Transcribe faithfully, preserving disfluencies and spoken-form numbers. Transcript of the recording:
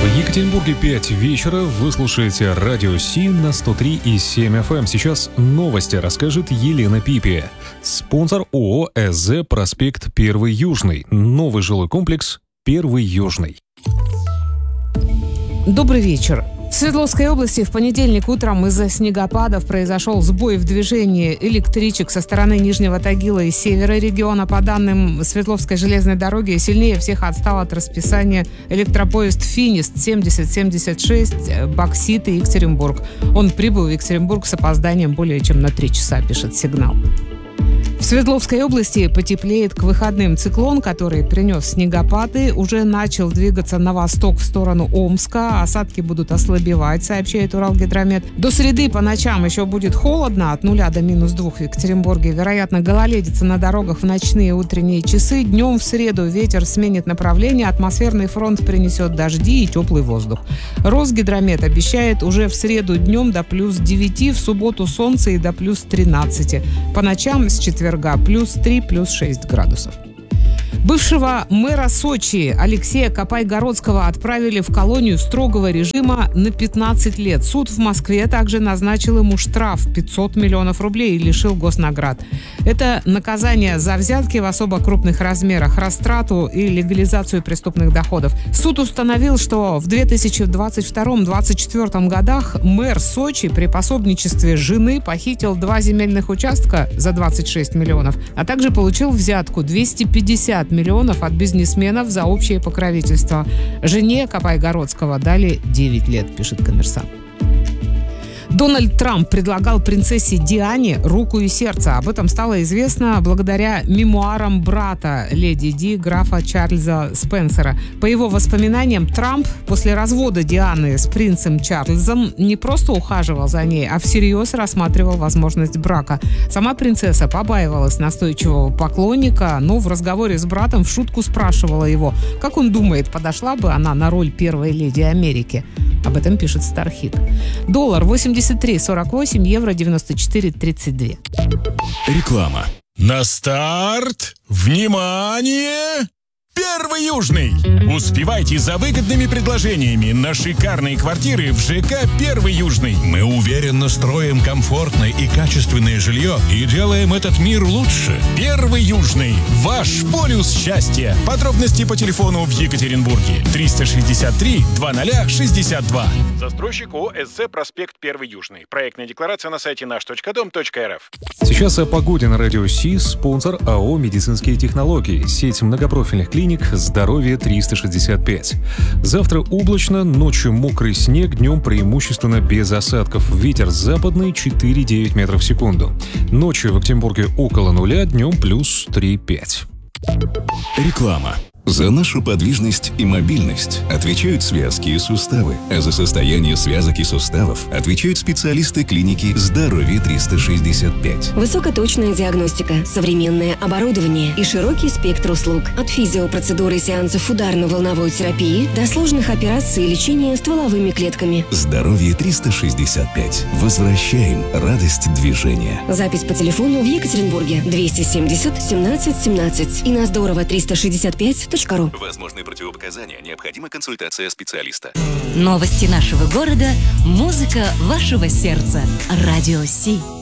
В Екатеринбурге пять вечера. Вы слушаете Радио Си на сто три и семь эф эм. Сейчас новости расскажет Елена Пипи. Спонсор ООО СЗ «Проспект Первый Южный». Новый жилой комплекс «Первый Южный». Добрый вечер. В Свердловской области в понедельник утром из-за снегопадов произошел сбой в движении электричек со стороны Нижнего Тагила и севера региона. По данным Свердловской железной дороги, сильнее всех отстал от расписания электропоезд «Финист» семьдесят семьдесят шесть Боксит и Екатеринбург. Он прибыл в Екатеринбург с опозданием более чем на три часа, пишет «Сигнал». В Свердловской области потеплеет к выходным. Циклон, который принес снегопады, уже начал двигаться на восток в сторону Омска. Осадки будут ослабевать, сообщает Уралгидромет. До среды по ночам еще будет холодно, от нуля до минус двух в Екатеринбурге. Вероятно, гололедица на дорогах в ночные и утренние часы. Днем в среду ветер сменит направление, атмосферный фронт принесет дожди и теплый воздух. Росгидромет обещает уже в среду днем до плюс девяти, в субботу солнце и до плюс тринадцати. По ночам с четверга плюс три, плюс шесть градусов. Бывшего мэра Сочи Алексея Копайгородского отправили в колонию строгого режима на пятнадцать лет. Суд в Москве также назначил ему штраф пятьсот миллионов рублей и лишил госнаград. Это наказание за взятки в особо крупных размерах, растрату и легализацию преступных доходов. Суд установил, что в две тысячи двадцать втором — две тысячи двадцать четвёртом годах мэр Сочи при пособничестве жены похитил два земельных участка за двадцать шесть миллионов, а также получил взятку двести пятьдесят миллионов от бизнесменов за общее покровительство. Жене Копайгородского дали девять лет, пишет «Коммерсант». Дональд Трамп предлагал принцессе Диане руку и сердце. Об этом стало известно благодаря мемуарам брата леди Ди, графа Чарльза Спенсера. По его воспоминаниям, Трамп после развода Дианы с принцем Чарльзом не просто ухаживал за ней, а всерьез рассматривал возможность брака. Сама принцесса побаивалась настойчивого поклонника, но в разговоре с братом в шутку спрашивала его, как он думает, подошла бы она на роль первой леди Америки. Об этом пишет Стархит. Доллар восемьдесят три сорок восемь, евро девяносто четыре тридцать два. Реклама. На старт! Внимание! Первый Южный! Успевайте за выгодными предложениями на шикарные квартиры в ЖК «Первый Южный». Мы уверенно строим комфортное и качественное жилье и делаем этот мир лучше. «Первый Южный» – ваш полюс счастья. Подробности по телефону в Екатеринбурге триста шестьдесят три двадцать шестьдесят два. Застройщик ООО СЗ «Проспект Первый Южный». Проектная декларация на сайте наш точка дом точка эр эф. Сейчас о погоде на Радио Си. Спонсор АО «Медицинские технологии». Сеть многопрофильных клиник «Здоровье триста шестьдесят пять». Завтра облачно, ночью мокрый снег, днем преимущественно без осадков. Ветер западный четыре-девять метров в секунду. Ночью в Екатеринбурге около нуля, днем плюс три-пять. Реклама. За нашу подвижность и мобильность отвечают связки и суставы, а за состояние связок и суставов отвечают специалисты клиники «Здоровье триста шестьдесят пять». Высокоточная диагностика, современное оборудование и широкий спектр услуг. От физиопроцедуры и сеансов ударно-волновой терапии до сложных операций и лечения стволовыми клетками. «Здоровье триста шестьдесят пять». Возвращаем радость движения. Запись по телефону в Екатеринбурге двести семьдесят семнадцать семнадцать и на здорово триста шестьдесят пять точка ру. Возможны противопоказания. Необходима консультация специалиста. Новости нашего города, музыка вашего сердца. Радио Си.